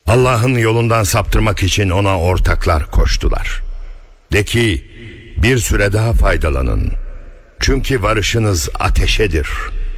Allah'ın yolundan saptırmak için ona ortaklar koştular. De ki, bir süre daha faydalanın. Çünkü varışınız ateşedir.